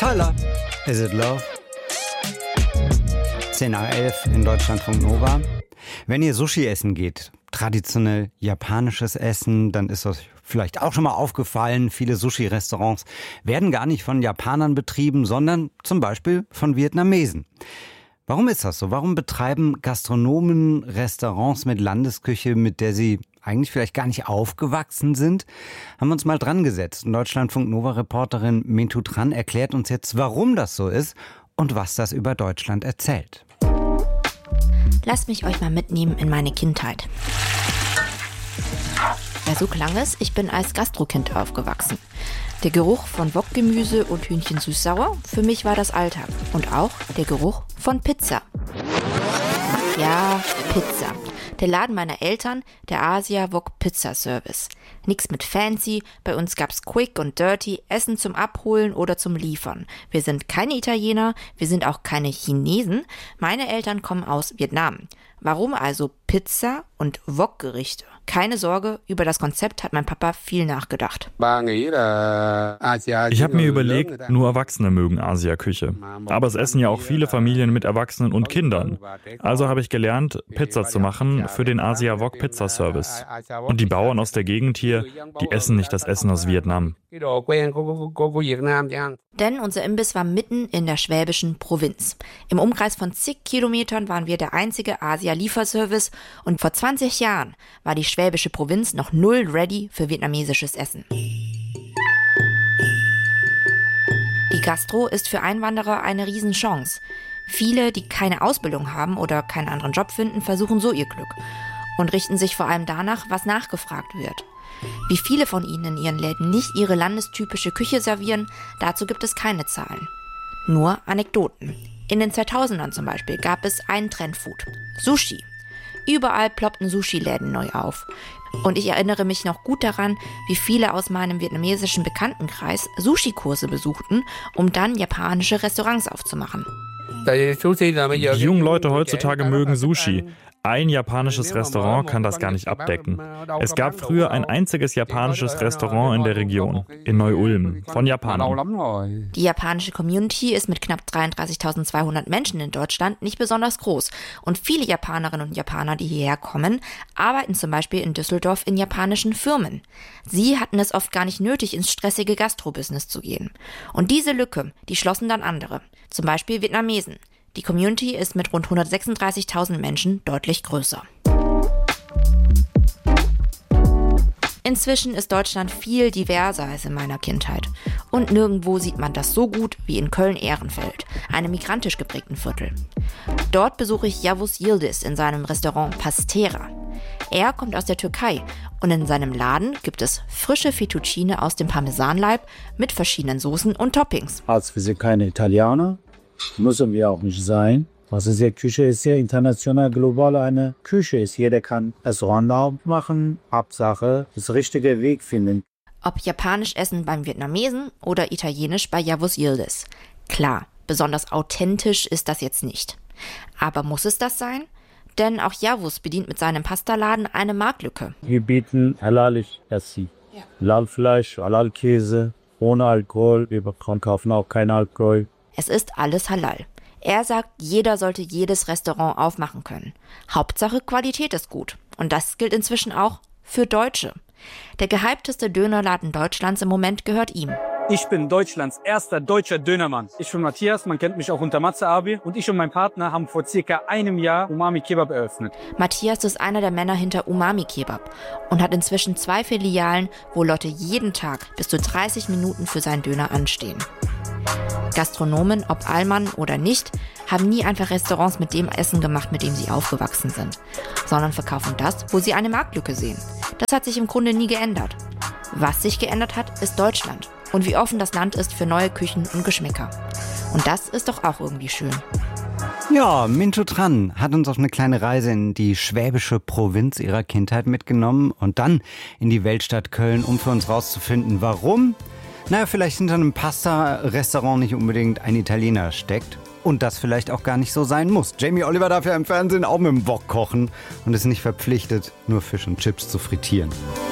Tyler, Is It Love? 10 nach 11 in Deutschlandfunk Nova. Wenn ihr Sushi essen geht, traditionell japanisches Essen, dann ist euch vielleicht auch schon mal aufgefallen, viele Sushi-Restaurants werden gar nicht von Japanern betrieben, sondern zum Beispiel von Vietnamesen. Warum ist das so? Warum betreiben Gastronomen Restaurants mit Landesküche, mit der sie eigentlich vielleicht gar nicht aufgewachsen sind? Haben wir uns mal dran gesetzt. Deutschlandfunk Nova-Reporterin Mintu Tran erklärt uns jetzt, warum das so ist und was das über Deutschland erzählt. Lasst mich euch mal mitnehmen in meine Kindheit. Ja, so klang es. Ich bin als Gastrokind aufgewachsen. Der Geruch von Wokgemüse und Hühnchen süß-sauer, für mich war das Alltag. Und auch der Geruch von Pizza. Ja, Pizza. Der Laden meiner Eltern, der Asia Wok Pizza Service. Nix mit fancy, bei uns gab's quick und dirty, Essen zum Abholen oder zum Liefern. Wir sind keine Italiener, wir sind auch keine Chinesen. Meine Eltern kommen aus Vietnam. Warum also Pizza und Wok-Gerichte? Keine Sorge, über das Konzept hat mein Papa viel nachgedacht. Ich habe mir überlegt, nur Erwachsene mögen Asia-Küche. Aber es essen ja auch viele Familien mit Erwachsenen und Kindern. Also habe ich gelernt, Pizza zu machen für den Asia Wok Pizza Service. Und die Bauern aus der Gegend hier, die essen nicht das Essen aus Vietnam. Denn unser Imbiss war mitten in der schwäbischen Provinz. Im Umkreis von zig Kilometern waren wir der einzige Asia-Lieferservice und vor 20 Jahren war die schwäbische Provinz noch null ready für vietnamesisches Essen. Die Gastro ist für Einwanderer eine Riesenchance. Viele, die keine Ausbildung haben oder keinen anderen Job finden, versuchen so ihr Glück und richten sich vor allem danach, was nachgefragt wird. Wie viele von ihnen in ihren Läden nicht ihre landestypische Küche servieren, dazu gibt es keine Zahlen. Nur Anekdoten. In den 2000ern zum Beispiel gab es ein Trendfood: Sushi. Überall ploppten Sushi-Läden neu auf. Und ich erinnere mich noch gut daran, wie viele aus meinem vietnamesischen Bekanntenkreis Sushi-Kurse besuchten, um dann japanische Restaurants aufzumachen. Die jungen Leute heutzutage mögen Sushi. Ein japanisches Restaurant kann das gar nicht abdecken. Es gab früher ein einziges japanisches Restaurant in der Region, in Neu-Ulm, von Japanern. Die japanische Community ist mit knapp 33.200 Menschen in Deutschland nicht besonders groß. Und viele Japanerinnen und Japaner, die hierher kommen, arbeiten zum Beispiel in Düsseldorf in japanischen Firmen. Sie hatten es oft gar nicht nötig, ins stressige Gastro-Business zu gehen. Und diese Lücke, die schlossen dann andere, zum Beispiel Vietnamesen. Die Community ist mit rund 136.000 Menschen deutlich größer. Inzwischen ist Deutschland viel diverser als in meiner Kindheit. Und nirgendwo sieht man das so gut wie in Köln-Ehrenfeld, einem migrantisch geprägten Viertel. Dort besuche ich Yavuz Yildiz in seinem Restaurant Pastera. Er kommt aus der Türkei und in seinem Laden gibt es frische Fettuccine aus dem Parmesanleib mit verschiedenen Soßen und Toppings. Als wir sind keine Italiener, müssen wir auch nicht sein. Also die Küche ist sehr international, global eine Küche ist. Jeder kann Restaurant aufmachen. Hauptsache, das richtige Weg finden. Ob japanisch essen beim Vietnamesen oder italienisch bei Yavuz Yildiz. Klar, besonders authentisch ist das jetzt nicht. Aber muss es das sein? Denn auch Yavuz bedient mit seinem Pastaladen eine Marktlücke. Wir bieten halalisch Essen. Ja. Halalfleisch, Halalkäse, ohne Alkohol. Wir kaufen auch keinen Alkohol. Es ist alles halal. Er sagt, jeder sollte jedes Restaurant aufmachen können. Hauptsache Qualität ist gut. Und das gilt inzwischen auch für Deutsche. Der gehypteste Dönerladen Deutschlands im Moment gehört ihm. Ich bin Deutschlands erster deutscher Dönermann. Ich bin Matthias, man kennt mich auch unter Matze Abi. Und ich und mein Partner haben vor circa einem Jahr Umami Kebab eröffnet. Matthias ist einer der Männer hinter Umami Kebab und hat inzwischen 2 Filialen, wo Leute jeden Tag bis zu 30 Minuten für seinen Döner anstehen. Gastronomen, ob Allmann oder nicht, haben nie einfach Restaurants mit dem Essen gemacht, mit dem sie aufgewachsen sind, sondern verkaufen das, wo sie eine Marktlücke sehen. Das hat sich im Grunde nie geändert. Was sich geändert hat, ist Deutschland und wie offen das Land ist für neue Küchen und Geschmäcker. Und das ist doch auch irgendwie schön. Ja, Mintu Tran hat uns auf eine kleine Reise in die schwäbische Provinz ihrer Kindheit mitgenommen und dann in die Weltstadt Köln, um für uns rauszufinden, warum. Naja, vielleicht hinter einem Pasta-Restaurant nicht unbedingt ein Italiener steckt und das vielleicht auch gar nicht so sein muss. Jamie Oliver darf ja im Fernsehen auch mit dem Wok kochen und ist nicht verpflichtet, nur Fisch und Chips zu frittieren.